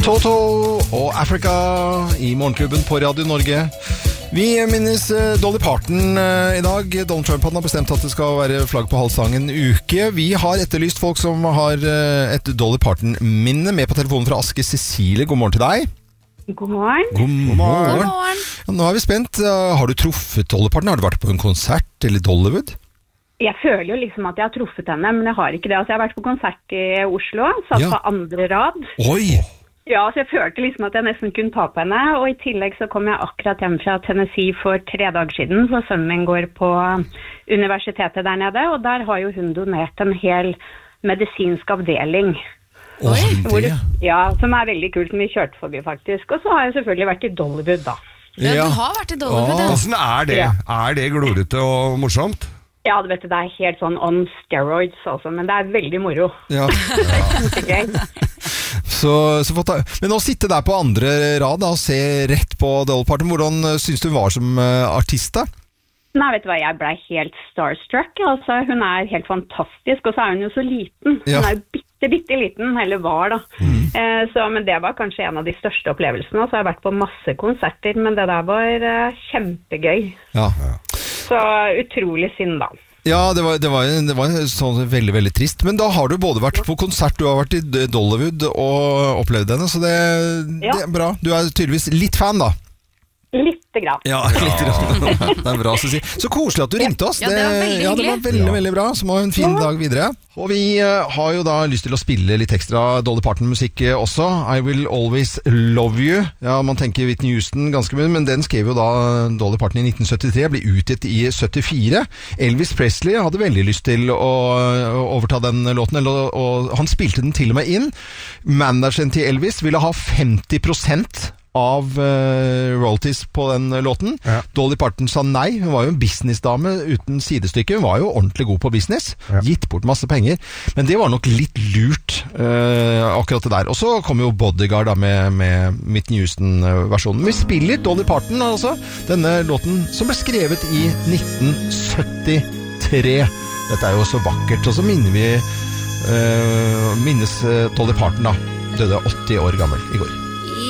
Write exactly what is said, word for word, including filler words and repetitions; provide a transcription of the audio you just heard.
Toto og Africa i Morgenklubben på Radio Norge. Vi minnes Dolly Parton i dag. Donald Trump har bestemt at det skal være flagg på halvsang en uke. Vi har etterlyst folk som har et Dolly Parton-minne. Med på telefonen fra Aske Cecilie. God morgen til deg. God morgen. God morgen. God morgen. Ja, nå er vi spent. Har du truffet Dolly Parton? Har du vært på en konsert eller Dollywood? Jeg føler jo liksom at jeg har truffet henne, men jeg har ikke det. Altså, jeg har vært på konsert i Oslo, satt ja. på andre rad. Oi! Ja, så jeg følte liksom at jeg nesten kunne ta på henne, og i tillegg så kom jeg akkurat hjem fra Tennessee for tre dager siden, for sønnen min går på universitetet der nede, og der har jo hun donert en hel medisinsk avdeling. Oi, hvor, det? Ja, som er veldig kult, som vi kjørte forbi faktisk. Og så har jeg selvfølgelig vært i Dollywood da. Ja, du har vært i Dollywood, ja. Hvordan er det? Ja. Er det glorete og morsomt? Ja, du vet det, det er helt sånn on steroids altså, men det er veldig moro. Ja. Ja. så, så få ta. Men å sitte der på andre rad da, og se rett på Dolly Parton, hvordan synes du hun var som uh, artist da? Nei, vet du hva, jeg ble helt starstruck. Altså, hun er helt fantastisk, og så er hun jo så liten. Hun ja. er jo bitte, bitte liten, eller var da. Mm. Eh, så, men det var kanskje en av de største opplevelsene. Så jeg har vært på masse konserter, men det der var uh, kjempegøy. Ja. Så utrolig synd da. Ja, det var, det var, det var sånn veldig, veldig trist. Men da har du både vært på konsert, du har vært i Dollywood og opplevd henne, så det, ja. det er bra. Du er tydeligvis litt fan da. Litte grann. Ja, litt grann. Det er bra å si. Så koselig at du ringte oss. Ja, det var veldig ja, det var veldig, ja. veldig bra. Så må ha en fin dag videre. Og vi uh, har jo da lyst til å spille litt ekstra Dolly Parton-musikk også. I Will Always Love You. Ja, man tenker Whitney Houston ganske mye, men den skrev jo da Dolly Parton i nitten syttitre, ble utgitt i syttifire. Elvis Presley hadde veldig lyst til å, å overta den låten, eller, og han spilte den til og med inn. Manageren til Elvis ville ha femti prosent av uh, royalties på den låten. Ja. Dolly Parton sa nei. Hun var jo en businessdame uten sidestykke. Hun var jo ordentlig god på business. Ja. Gitt bort masse penger. Men det var nok litt lurt, uh, akkurat det der. Og så kom jo Bodyguard da med, med Whitney Houston-versjonen. Vi spiller Dolly Parton, altså. Denne låten som ble skrevet i nitten syttitre. Dette er jo så vakkert. Og så minner vi uh, minnes uh, Dolly Parton da. Døde åtti år gammel i går.